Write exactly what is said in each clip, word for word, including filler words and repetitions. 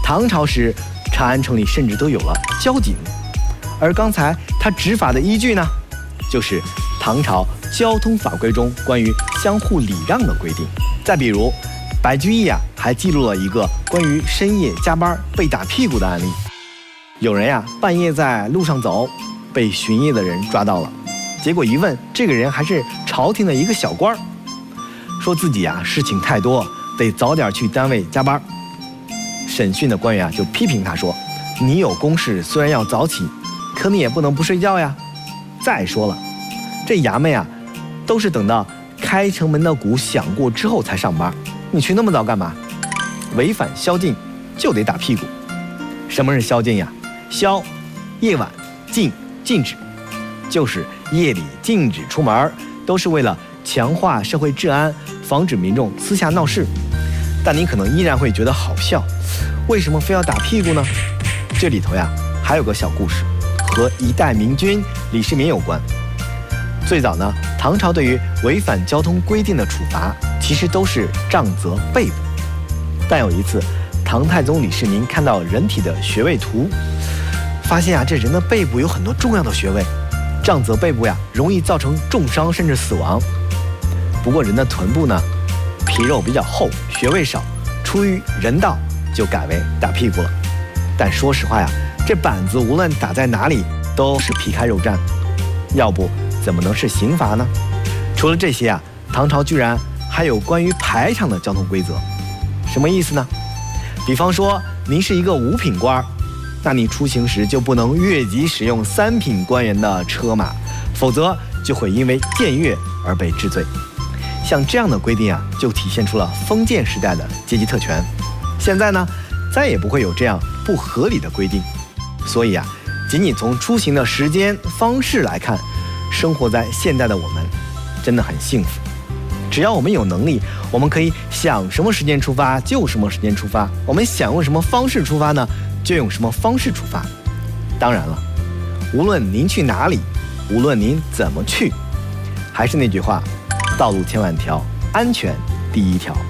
唐朝时，长安城里甚至都有了交警，而刚才他执法的依据呢，就是唐朝交通法规中关于相互礼让的规定。再比如，白居易啊，还记录了一个关于深夜加班被打屁股的案例。有人呀，半夜在路上走，被巡夜的人抓到了，结果一问，这个人还是朝廷的一个小官儿，说自己啊事情太多，得早点去单位加班。审讯的官员啊就批评他说：“你有公事虽然要早起，可你也不能不睡觉呀。再说了，这衙门呀，都是等到开城门的鼓响过之后才上班，你去那么早干嘛？违反宵禁就得打屁股。什么是宵禁呀？宵，夜晚；禁，禁止，就是夜里禁止出门，都是为了强化社会治安，防止民众私下闹事。但你可能依然会觉得好笑，为什么非要打屁股呢？这里头呀，还有个小故事，和一代明君李世民有关。最早呢，唐朝对于违反交通规定的处罚，其实都是杖责背部。但有一次，唐太宗李世民看到人体的穴位图，发现啊，这人的背部有很多重要的穴位，杖责背部呀，容易造成重伤甚至死亡。不过人的臀部呢，皮肉比较厚，穴位少，出于人道，就改为打屁股了。但说实话呀，这板子无论打在哪里，都是皮开肉绽，要不怎么能是刑罚呢？除了这些啊，唐朝居然还有关于排场的交通规则。什么意思呢？比方说，您是一个五品官，那你出行时就不能越级使用三品官员的车马，否则就会因为僭越而被治罪。像这样的规定啊，就体现出了封建时代的阶级特权。现在呢，再也不会有这样不合理的规定。所以啊，仅仅从出行的时间方式来看，生活在现代的我们真的很幸福。只要我们有能力，我们可以想什么时间出发就什么时间出发，我们想用什么方式出发呢，就用什么方式出发。当然了，无论您去哪里，无论您怎么去，还是那句话，道路千万条，安全第一条。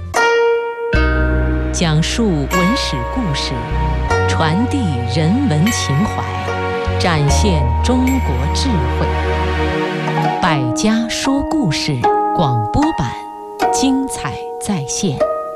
讲述文史故事，传递人文情怀，展现中国智慧。百家说故事广播版，精彩再现。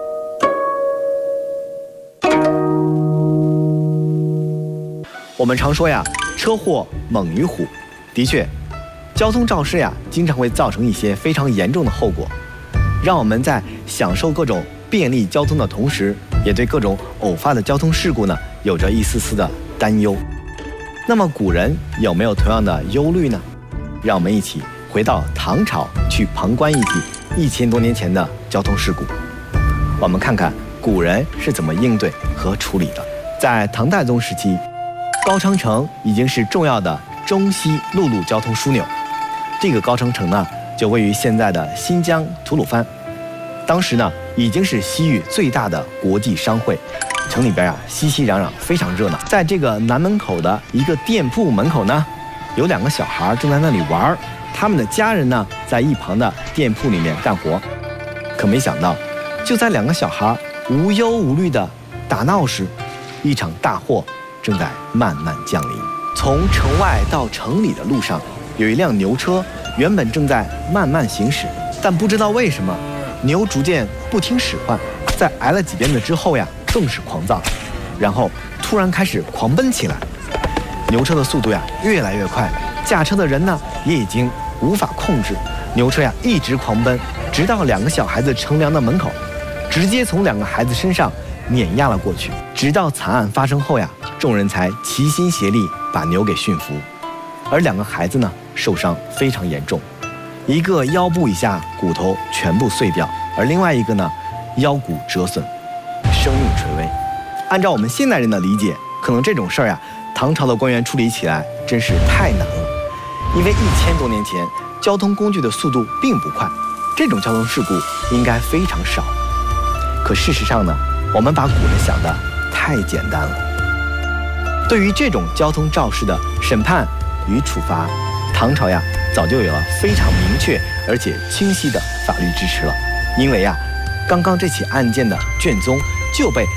我们常说呀，车祸猛于虎。的确，交通肇事呀，经常会造成一些非常严重的后果，让我们在享受各种便利交通的同时，也对各种偶发的交通事故呢，有着一丝丝的担忧。那么古人有没有同样的忧虑呢？让我们一起回到唐朝，去旁观一起一千多年前的交通事故。我们看看古人是怎么应对和处理的。在唐太宗时期，高昌城已经是重要的中西陆路交通枢纽。这个高昌城呢，就位于现在的新疆吐鲁番。当时呢，已经是西域最大的国际商会，城里边啊熙熙攘攘，非常热闹。在这个南门口的一个店铺门口呢，有两个小孩正在那里玩，他们的家人呢在一旁的店铺里面干活。可没想到，就在两个小孩无忧无虑的打闹时，一场大祸正在慢慢降临。从城外到城里的路上，有一辆牛车，原本正在慢慢行驶，但不知道为什么，牛逐渐不听使唤，在挨了几鞭子之后呀，更是狂躁，然后突然开始狂奔起来。牛车的速度呀越来越快，驾车的人呢也已经无法控制，牛车呀一直狂奔，直到两个小孩子乘凉的门口，直接从两个孩子身上碾压了过去。直到惨案发生后呀，众人才齐心协力把牛给驯服。而两个孩子呢，受伤非常严重，一个腰部以下骨头全部碎掉，而另外一个呢，腰骨折损，生命垂危。按照我们现代人的理解，可能这种事儿呀，唐朝的官员处理起来真是太难了，因为一千多年前交通工具的速度并不快，这种交通事故应该非常少。可事实上呢，我们把古人想的太简单了。对于这种交通肇事的审判与处罚，唐朝呀早就有了非常明确而且清晰的法律支持了。因为呀，刚刚这起案件的卷宗就被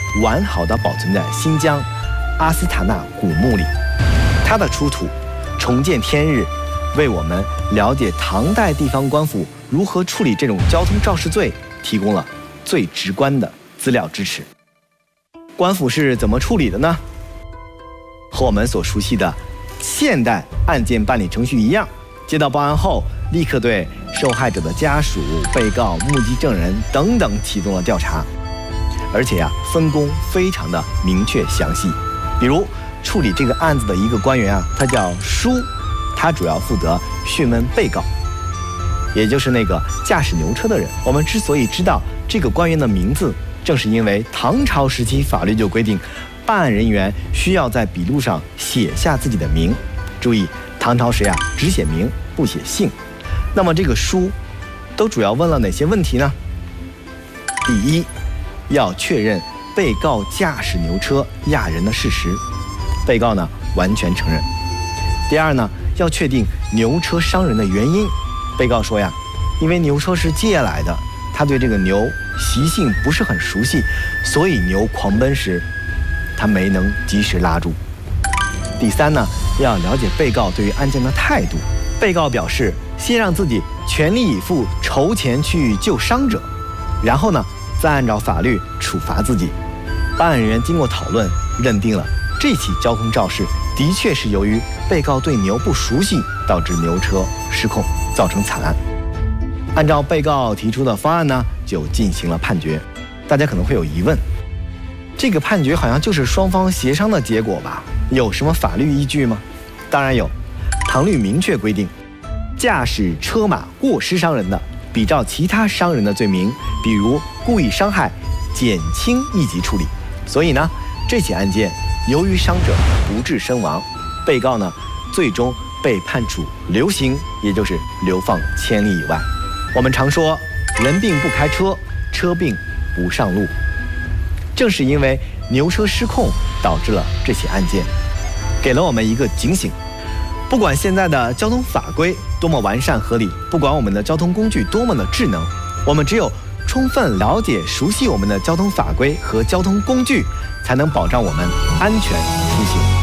完好的保存在新疆阿斯塔纳古墓里。它的出土重见天日，为我们了解唐代地方官府如何处理这种交通肇事罪提供了最直观的资料支持。官府是怎么处理的呢？和我们所熟悉的现代案件办理程序一样，接到报案后，立刻对受害者的家属、被告、目击证人等等启动了调查，而且呀，分工非常的明确详细。比如处理这个案子的一个官员啊，他叫舒，他主要负责讯问被告，也就是那个驾驶牛车的人。我们之所以知道这个官员的名字，正是因为唐朝时期法律就规定，办案人员需要在笔录上写下自己的名。注意，唐朝时呀，只写名不写姓。那么这个书都主要问了哪些问题呢？第一，要确认被告驾驶牛车压人的事实，被告呢完全承认。第二呢，要确定牛车伤人的原因，被告说呀，因为牛车是借来的，他对这个牛习性不是很熟悉，所以牛狂奔时他没能及时拉住。第三呢，要了解被告对于案件的态度。被告表示先让自己全力以赴筹钱去救伤者，然后呢再按照法律处罚自己。办案人员经过讨论，认定了这起交通肇事的确是由于被告对牛不熟悉，导致牛车失控，造成惨案。按照被告提出的方案呢，就进行了判决。大家可能会有疑问，这个判决好像就是双方协商的结果吧？有什么法律依据吗？当然有，唐律明确规定，驾驶车马过失伤人的，比照其他伤人的罪名，比如故意伤害，减轻一级处理。所以呢，这起案件由于伤者不治身亡，被告呢最终被判处流刑，也就是流放千里以外。我们常说人病不开车，车病不上路，正是因为牛车失控导致了这起案件，给了我们一个警醒。不管现在的交通法规多么完善合理，不管我们的交通工具多么的智能，我们只有充分了解熟悉我们的交通法规和交通工具，才能保障我们安全出行。